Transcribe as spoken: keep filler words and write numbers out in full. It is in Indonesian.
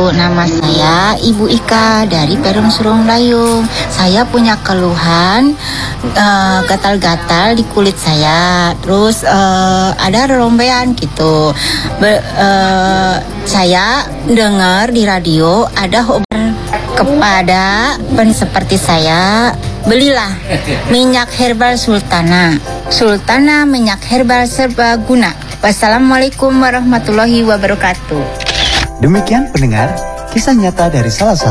Nama saya Ibu Ika dari Perum Surung Dayung. Saya punya keluhan uh, gatal-gatal di kulit saya. Terus uh, ada rombean gitu. Be, uh, saya dengar di radio ada obat kepada pen seperti saya. Belilah minyak herbal Sultana. Sultana minyak herbal serbaguna. Wassalamualaikum warahmatullahi wabarakatuh. Demikian pendengar, kisah nyata dari salah satu